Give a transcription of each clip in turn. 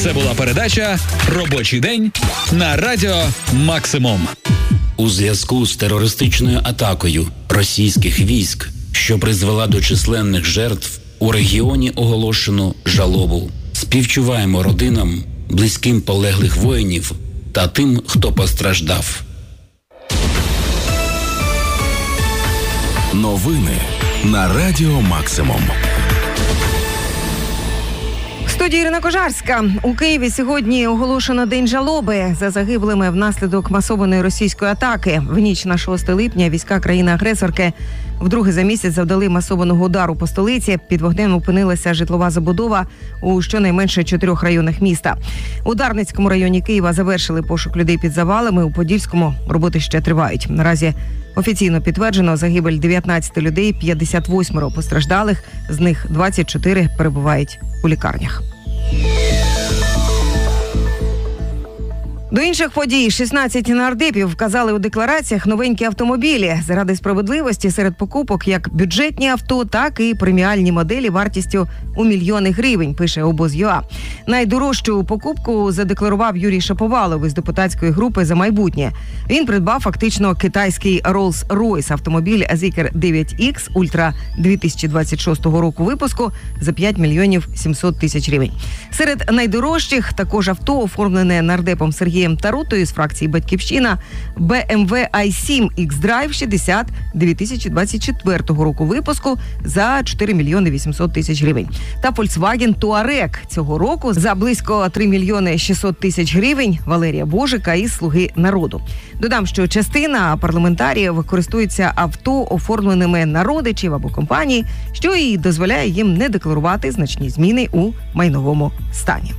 Це була передача «Робочий день» на Радіо Максимум. У зв'язку з терористичною атакою російських військ, що призвела до численних жертв, у регіоні оголошено жалобу. Співчуваємо родинам, близьким полеглих воїнів та тим, хто постраждав. Новини на Радіо Максимум. В студії Ірина Кожарська. У Києві сьогодні оголошено День жалоби за загиблими внаслідок масованої російської атаки. В ніч на 6 липня війська країни-агресорки вдруге за місяць завдали масованого удару по столиці. Під вогнем опинилася житлова забудова у щонайменше 4 районах міста. У Дарницькому районі Києва завершили пошук людей під завалами. У Подільському роботи ще тривають. Наразі офіційно підтверджено загибель 19 людей, 58 постраждалих, з них 24 перебувають у лікарнях. До інших подій 16 нардепів вказали у деклараціях новенькі автомобілі. Заради справедливості серед покупок як бюджетні авто, так і преміальні моделі вартістю у мільйони гривень, пише Обоз.ЮА. Найдорожчу покупку задекларував Юрій Шаповалов із депутатської групи «За майбутнє». Він придбав фактично китайський Rolls-Royce автомобіль Zeekr 9X Ultra 2026 року випуску за 5 мільйонів 700 тисяч гривень. Серед найдорожчих також авто, оформлене нардепом Сергієм Тарутою з фракції «Батьківщина», BMW i7 X-Drive 60 2024 року випуску за 4 мільйони 800 тисяч гривень. Та Volkswagen Touareg цього року за близько 3 мільйони 600 тисяч гривень Валерія Божика із «Слуги народу». Додам, що частина парламентаріїв користується авто, оформленими на родичів або компаній, що і дозволяє їм не декларувати значні зміни у майновому стані.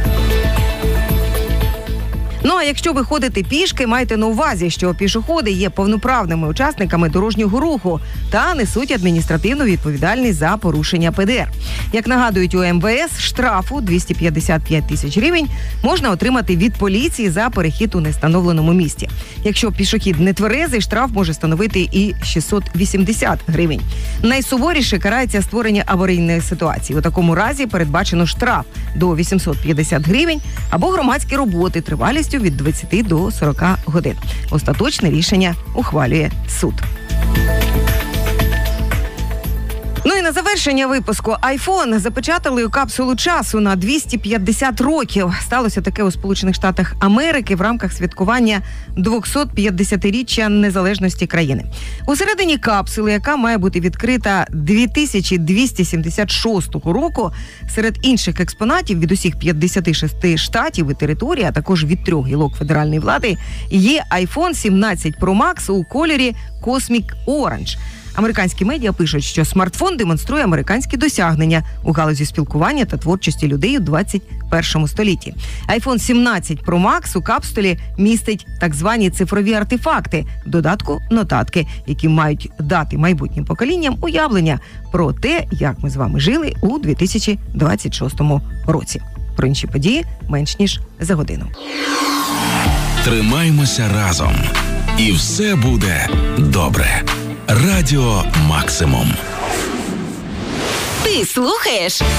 Ну, а якщо ви ходите пішки, майте на увазі, що пішоходи є повноправними учасниками дорожнього руху та несуть адміністративну відповідальність за порушення ПДР. Як нагадують у МВС, штрафу 255 тисяч гривень можна отримати від поліції за перехід у невстановленому місці. Якщо пішохід не тверезий, штраф може становити і 680 гривень. Найсуворіше карається створення аварійної ситуації. У такому разі передбачено штраф до 850 гривень або громадські роботи тривалістю від 20 до 40 годин. Остаточне рішення ухвалює суд. Ну і на завершення випуску. iPhone запечатали у капсулу часу на 250 років. Сталося таке у Сполучених Штатах Америки в рамках святкування 250-річчя незалежності країни. Усередині капсули, яка має бути відкрита 2276 року, серед інших експонатів від усіх 56 штатів і територій, а також від 3 гілок федеральної влади, є iPhone 17 Pro Max у кольорі Cosmic Orange. Американські медіа пишуть, що смартфон демонструє американські досягнення у галузі спілкування та творчості людей у 21 столітті. iPhone 17 Pro Max у капсулі містить так звані цифрові артефакти, в додатку нотатки, які мають дати майбутнім поколінням уявлення про те, як ми з вами жили у 2026 році. Про інші події менш ніж за годину. Тримаймося разом. І все буде добре. Радіо Максимум. Ти слухаєш